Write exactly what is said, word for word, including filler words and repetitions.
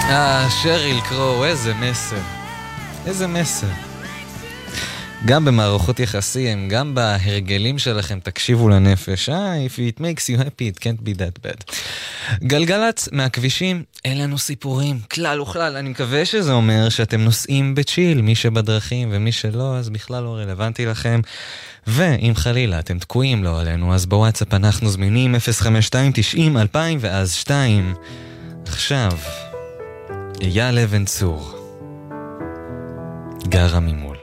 אה, שריל קרו, איזה מסר. איזה מסר. גם במערכות יחסים, גם בהרגלים שלכם, תקשיבו לנפש. אה, if it makes you happy, it can't be that bad. גלגלת מהכבישים, אין לנו סיפורים, כלל וכלל. אני מקווה שזה אומר שאתם נוסעים בצ'יל, מי שבדרכים ומי שלא, אז בכלל לא רלוונטי לכם. ואם חלילה אתם תקועים לא עלינו, אז בוואטסאפ אנחנו זמינים אפס חמש שתיים תשעים אלפיים ואז שתיים. עכשיו, אייל אבן צור, גרה ממול.